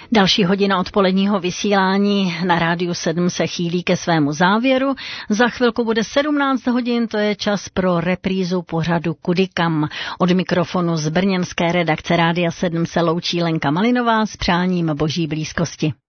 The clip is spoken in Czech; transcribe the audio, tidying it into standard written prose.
Další hodina odpoledního vysílání na Rádiu 7 se chýlí ke svému závěru. Za chvilku bude 17 hodin, to je čas pro reprízu pořadu Kudy kam. Od mikrofonu z brněnské redakce Rádia 7 se loučí Lenka Malinová s přáním boží blízkosti.